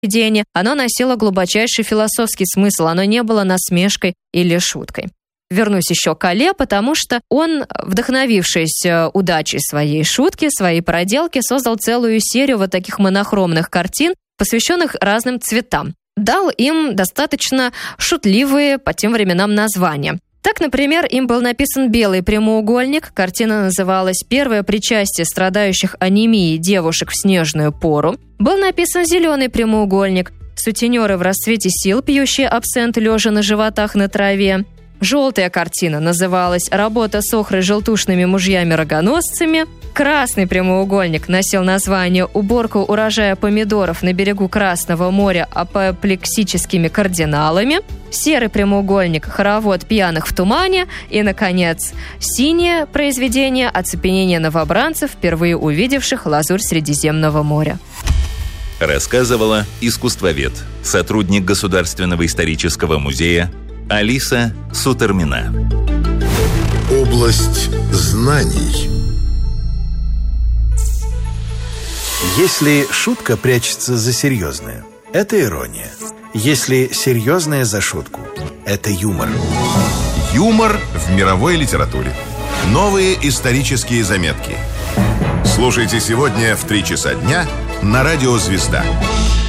произведение, оно носило глубочайший философский смысл, оно не было насмешкой или шуткой. Вернусь еще к Калле, потому что он, вдохновившись удачей своей шутки, своей проделки, создал целую серию вот таких монохромных картин, посвященных разным цветам. Дал им достаточно шутливые по тем временам названия. Так, например, им был написан «Белый прямоугольник». Картина называлась «Первое причастие страдающих анемией девушек в снежную пору». Был написан «Зеленый прямоугольник». Сутенеры в расцвете сил, пьющие абсент, лежа на животах на траве. Желтая картина называлась «Работа с охрой желтушными мужьями-рогоносцами». Красный прямоугольник носил название «Уборка урожая помидоров на берегу Красного моря апоплексическими кардиналами». Серый прямоугольник «Хоровод пьяных в тумане». И, наконец, синее произведение «Оцепенение новобранцев, впервые увидевших лазурь Средиземного моря». Рассказывала искусствовед, сотрудник Государственного исторического музея Алиса Сутормина. Область знаний. Если шутка прячется за серьезное, это ирония. Если серьезное за шутку, это юмор. Юмор в мировой литературе. Новые исторические заметки. Слушайте сегодня в 3 часа дня на радио «Звезда».